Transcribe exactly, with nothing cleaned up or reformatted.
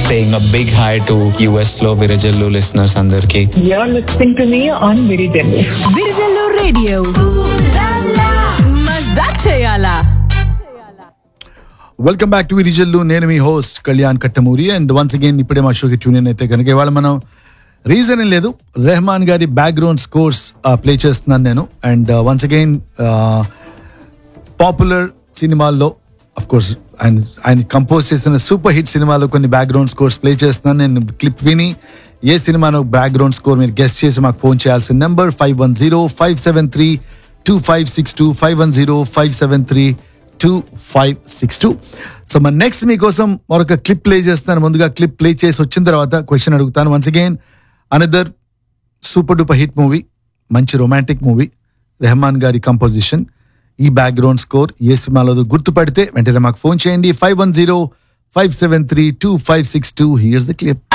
saying a big hi to U S లో విరజల్లు listeners అందరికి. You're listening to me on Virijallu. Virijallu Radio. మజా చేయాలా? Welcome back to Virijallu. నేను మీ host Kalyan Kattamuri. And once again ఇప్పుడే మా షోకి ట్యూన్ ఇన్ అయితే కనుక ఇవాళ మనం రీజన్ ఏం లేదు, రెహమాన్ గారి బ్యాక్గ్రౌండ్ స్కోర్స్ ప్లే చేస్తున్నాను నేను. అండ్ వన్స్ అగైన్ పాపులర్ సినిమాల్లో అఫ్ కోర్స్ ఆయన ఆయన కంపోజ్ చేసిన సూపర్ హిట్ సినిమాలో కొన్ని బ్యాక్గ్రౌండ్ స్కోర్స్ ప్లే చేస్తున్నాను. నేను క్లిప్ విని ఏ సినిమానో బ్యాక్గ్రౌండ్ స్కోర్ మీరు గెస్ట్ చేసి మాకు ఫోన్ చేయాల్సిన number five one zero five seven three two five six two five one zero five seven three two five six two. So మన నెక్స్ట్ మీకోసం మరొక క్లిప్ ప్లే చేస్తాను. ముందుగా క్లిప్ ప్లే చేసి వచ్చిన తర్వాత క్వశ్చన్ అడుగుతాను. Once again another super duper hit movie, మంచి రొమాంటిక్ మూవీ, రెహమాన్ గారి కంపోజిషన్. ఈ బ్యాక్గ్రౌండ్ స్కోర్ ఏ సినిమాలో గుర్తుపడితే వెంటనే మాకు ఫోన్ చేయండి five one zero five seven three two five six two. Here's the clip.